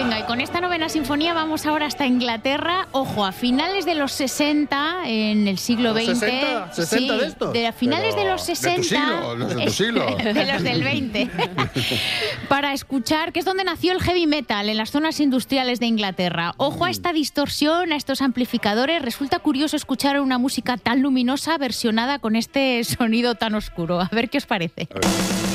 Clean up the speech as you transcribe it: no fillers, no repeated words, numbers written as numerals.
Venga, y con esta novena sinfonía vamos ahora hasta Inglaterra. Ojo, a finales de los 60, en el siglo XX. ¿60? ¿60 sí, de esto? A finales de los 60. De tu siglo, los de tu siglo. De los del 20. Para escuchar, que es donde nació el heavy metal, en las zonas industriales de Inglaterra. Ojo a esta distorsión, a estos amplificadores. Resulta curioso escuchar una música tan luminosa versionada con este sonido tan oscuro. A ver qué os parece. A ver.